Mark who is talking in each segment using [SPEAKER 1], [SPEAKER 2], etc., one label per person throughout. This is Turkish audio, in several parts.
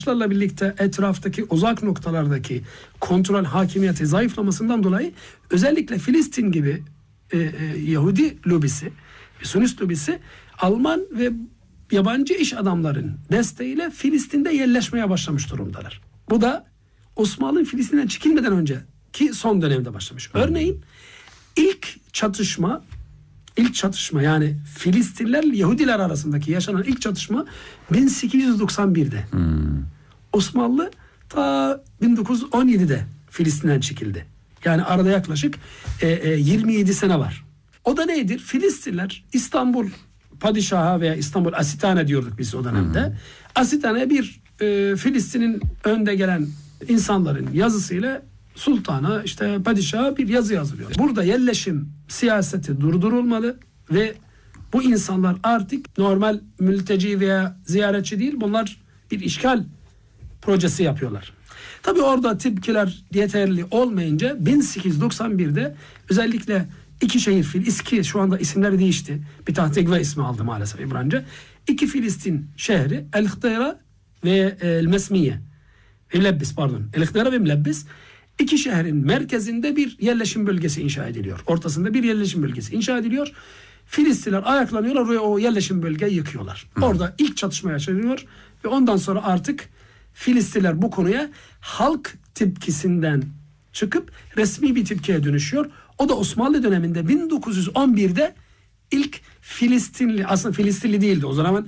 [SPEAKER 1] birlikte etraftaki uzak noktalardaki kontrol hakimiyeti zayıflamasından dolayı özellikle Filistin gibi Yahudi lobisi, Siyonist lobisi Alman ve yabancı iş adamların desteğiyle Filistin'de yerleşmeye başlamış durumdalar. Bu da Osmanlı Filistin'den çekilmeden önceki son dönemde başlamış. Örneğin ilk çatışma yani Filistinler Yahudiler arasındaki yaşanan ilk çatışma 1891'de. Osmanlı ta 1917'de Filistin'den çekildi. Yani arada yaklaşık 27 sene var. O da nedir? Filistinler İstanbul Padişah'a veya İstanbul Asitane diyorduk biz o dönemde. Asitane'ye bir Filistin'in önde gelen insanların yazısıyla sultana işte padişaha bir yazı yazılıyor. Burada yerleşim siyaseti durdurulmalı ve bu insanlar artık normal mülteci veya ziyaretçi değil, bunlar bir işgal projesi yapıyorlar. Tabii orada tepkiler yeterli olmayınca 1891'de özellikle iki şehir şu anda isimleri değişti. Bir Tahtegve ismi aldı maalesef İbranice. İki Filistin şehri El-Hıdayra ve El-Mesmiye. El-Hıdayra ve Mlebbis. İki şehrin merkezinde bir yerleşim bölgesi inşa ediliyor. Ortasında bir yerleşim bölgesi inşa ediliyor. Filistinler ayaklanıyorlar ve o yerleşim bölgeyi yıkıyorlar. Orada ilk çatışma yaşanıyor ve ondan sonra artık Filistinler bu konuya halk tepkisinden çıkıp resmi bir tepkiye dönüşüyor. O da Osmanlı döneminde 1911'de ilk Filistinli, aslında Filistinli değildi o zaman,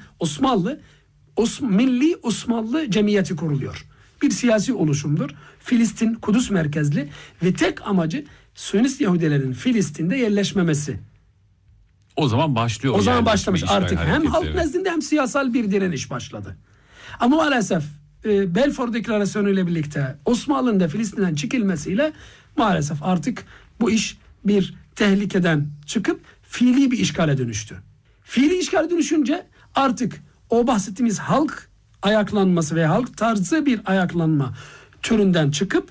[SPEAKER 1] Milli Osmanlı Cemiyeti kuruluyor. Bir siyasi oluşumdur. Filistin, Kudüs merkezli ve tek amacı Siyonist Yahudilerin Filistin'de yerleşmemesi.
[SPEAKER 2] O zaman başlıyor.
[SPEAKER 1] O zaman başlamış artık. Hem halk nezdinde hem siyasal bir direniş başladı. Ama maalesef Balfour Deklarasyonu ile birlikte Osmanlı'nın da Filistin'den çekilmesiyle maalesef artık bu iş bir tehlikeden çıkıp fiili bir işgale dönüştü. Fiili işgale dönüşünce artık o bahsettiğimiz halk ayaklanması ve halk tarzı bir ayaklanma türünden çıkıp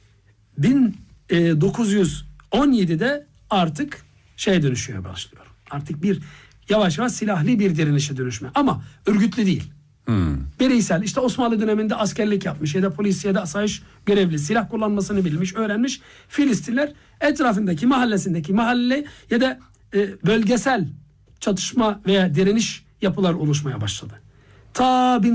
[SPEAKER 1] 1917'de artık dönüşüyor başlıyor. Artık bir yavaş yavaş silahlı bir direnişe dönüşme ama örgütlü değil. Bireysel, işte Osmanlı döneminde askerlik yapmış ya da polis ya da asayiş görevli, silah kullanmasını bilmiş, öğrenmiş Filistinler etrafındaki mahallesindeki mahalle ya da bölgesel çatışma veya direniş yapılar oluşmaya başladı. Ta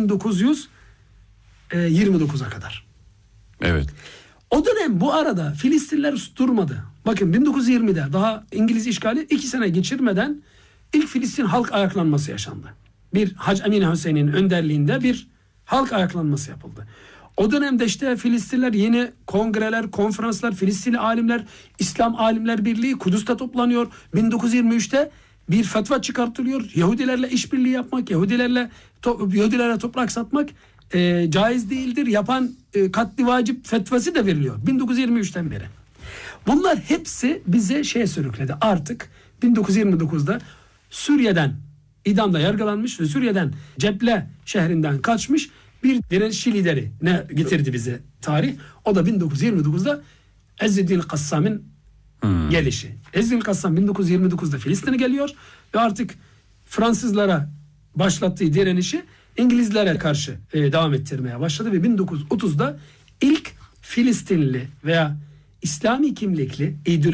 [SPEAKER 1] 1929'a kadar.
[SPEAKER 2] Evet.
[SPEAKER 1] O dönem bu arada Filistinler durmadı. Bakın 1920'de daha İngiliz işgali 2 sene geçirmeden ilk Filistin halk ayaklanması yaşandı. Bir Hacı Emine Hüseyin'in önderliğinde bir halk ayaklanması yapıldı. O dönemde işte Filistinler yeni kongreler, konferanslar, Filistinli alimler, İslam Alimler Birliği Kudüs'te toplanıyor. 1923'te bir fetva çıkartılıyor. Yahudilerle işbirliği yapmak, Yahudilere toprak satmak caiz değildir. Yapan katli vacip fetvası da veriliyor 1923'ten beri. Bunlar hepsi bize sürükledi. Artık 1929'da Suriye'den idamda yargılanmış ve Suriye'den Ceple şehrinden kaçmış bir direnişçi lideri ne getirdi bize tarih. O da 1929'da Ezzedin Kassam'ın gelişi. Ezzedin Kassam 1929'da Filistin'e geliyor ve artık Fransızlara başlattığı direnişi İngilizlere karşı devam ettirmeye başladı ve 1930'da ilk Filistinli veya İslami kimlikli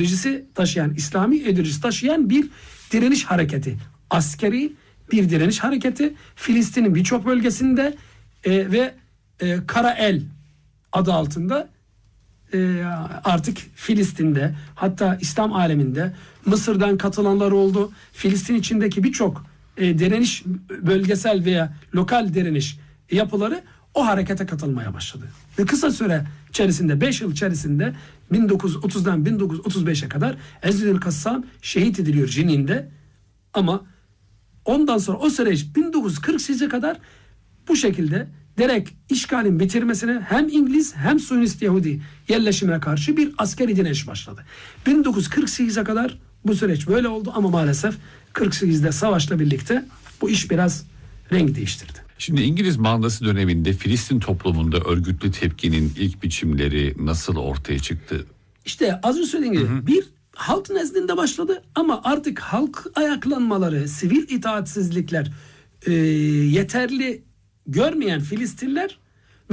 [SPEAKER 1] İslami ideolojisi taşıyan bir direniş hareketi, askeri bir direniş hareketi Filistin'in birçok bölgesinde ve Kara El adı altında artık Filistin'de, hatta İslam aleminde Mısır'dan katılanlar oldu. Filistin içindeki birçok direniş, bölgesel veya lokal direniş yapıları o harekete katılmaya başladı. Ve kısa süre içerisinde, 5 yıl içerisinde 1930'dan 1935'e kadar Ezzedin Kassam şehit ediliyor Jenin'de. Ama ondan sonra o süreç 1948'e kadar bu şekilde direkt işgalin bitirmesine hem İngiliz hem Siyonist Yahudi yerleşimine karşı bir askeri direniş başladı. 1948'e kadar bu süreç böyle oldu ama maalesef 48'de savaşla birlikte bu iş biraz renk değiştirdi.
[SPEAKER 2] Şimdi İngiliz mandası döneminde Filistin toplumunda örgütlü tepkinin ilk biçimleri nasıl ortaya çıktı?
[SPEAKER 1] İşte az önce söylediğim gibi bir halk nezdinde başladı ama artık halk ayaklanmaları, sivil itaatsizlikler yeterli görmeyen Filistinler